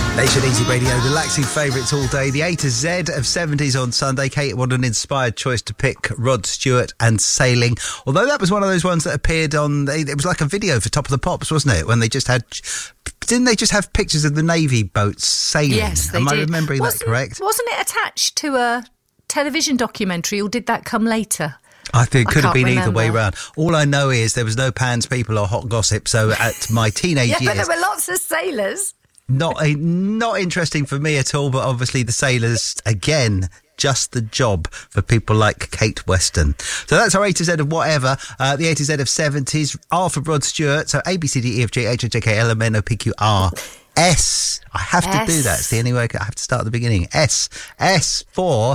Nation Easy Radio, relaxing favourites all day. The A to Z of 70s on Sunday. Kate, what an inspired choice to pick Rod Stewart and Sailing. Although that was one of those ones that appeared on... It was like a video for Top of the Pops, wasn't it? When they just had... Didn't they just have pictures of the Navy boats sailing? Yes, they did. Am I remembering that correct? Wasn't it attached to a television documentary, or did that come later? I think it could have been either way remember. round. All I know is there was no Pans People or Hot Gossip, so at my teenage Yeah, years... but there were lots of sailors. Not interesting for me at all, but obviously the sailors, again, just the job for people like Kate Weston. So that's our A to Z of whatever. The A to Z of 70s. R for Rod Stewart. So A, B, C, D, E, F, G, H, I, J, K, L, M, N, O, P, Q, R, S. I have to do that. It's the only way I have to start at the beginning. S. S for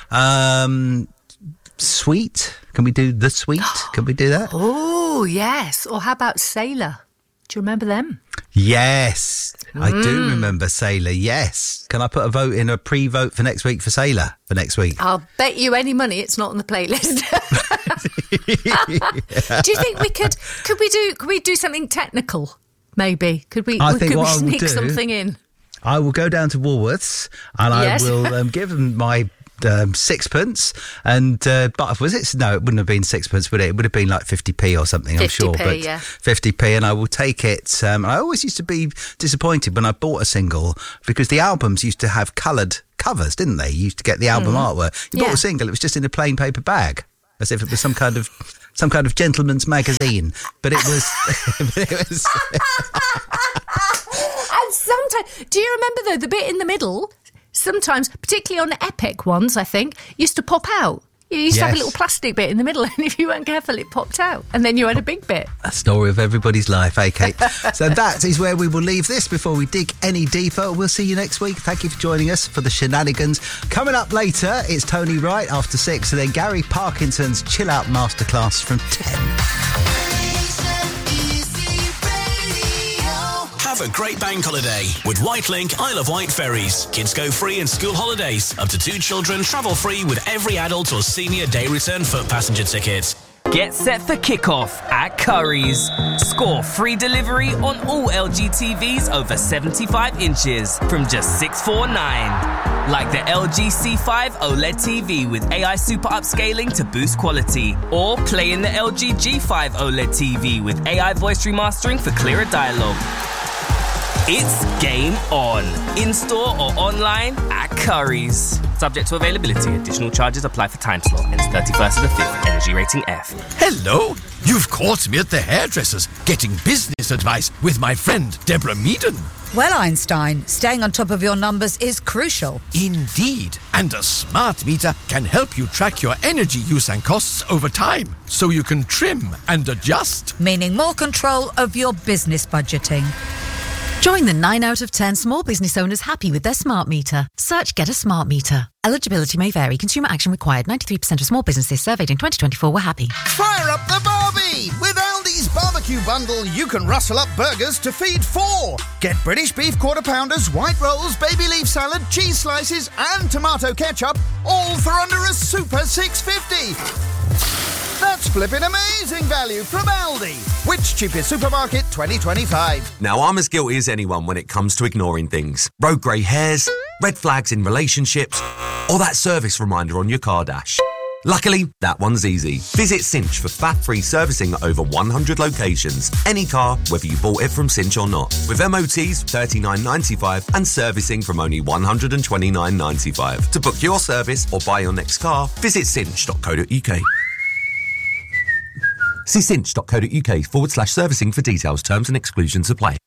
sweet. Can we do the sweet? Can we do that? Oh, yes. Or how about Sailor? Do you remember them? Yes, I do remember Sailor, yes. Can I put a vote in, a pre-vote for next week for Sailor for next week? I'll bet you any money it's not on the playlist. Do you think we could we do something technical, maybe? Could we sneak something in? I will go down to Woolworths and Yes. I will give them my sixpence, and but was it? No, it wouldn't have been sixpence, would it? It would have been like 50p or something, I'm sure. 50p, but yeah. 50p, and I will take it. I always used to be disappointed when I bought a single because the albums used to have coloured covers, didn't they? You used to get the album artwork. You bought a single, it was just in a plain paper bag, as if it was some kind of gentleman's magazine. But it was. And sometimes, do you remember though the bit in the middle? Sometimes, particularly on Epic ones, I think, used to pop out. You used to have a little plastic bit in the middle, and if you weren't careful, it popped out. And then you had a big bit. A story of everybody's life, eh, Kate? So that is where we will leave this before we dig any deeper. We'll see you next week. Thank you for joining us for the shenanigans. Coming up later, it's Tony Wright after 6, and then Gary Parkinson's Chill Out Masterclass from 10. Have a great bank holiday with Whitelink Isle of Wight ferries. Kids go free in school holidays. Up to 2 children travel free with every adult or senior day return foot passenger ticket. Get set for kickoff at Curry's. Score free delivery on all LG TVs over 75 inches from just $649. Like the LG C5 OLED TV with AI super upscaling to boost quality. Or play in the LG G5 OLED TV with AI voice remastering for clearer dialogue. It's game on. In-store or online at Curry's. Subject to availability. Additional charges apply for time slot. Ends 31st of the 5th. Energy rating F. Hello. You've caught me at the hairdresser's getting business advice with my friend Deborah Meaden. Well, Einstein, staying on top of your numbers is crucial. Indeed. And a smart meter can help you track your energy use and costs over time, so you can trim and adjust. Meaning more control of your business budgeting. Join the 9 out of 10 small business owners happy with their smart meter. Search Get a Smart Meter. Eligibility may vary. Consumer action required. 93% of small businesses surveyed in 2024 were happy. Fire up the Barbie! With Aldi's barbecue bundle, you can rustle up burgers to feed 4. Get British beef quarter pounders, white rolls, baby leaf salad, cheese slices and tomato ketchup, all for under a super $6.50. That's flipping amazing value from Aldi. Which cheapest supermarket 2025? Now, I'm as guilty as anyone when it comes to ignoring things. Road grey hairs, red flags in relationships, or that service reminder on your car dash. Luckily, that one's easy. Visit Cinch for faff-free servicing at over 100 locations. Any car, whether you bought it from Cinch or not. With MOTs $39.95 and servicing from only $129.95. To book your service or buy your next car, visit cinch.co.uk. See cinch.co.uk/servicing for details, terms and exclusions apply.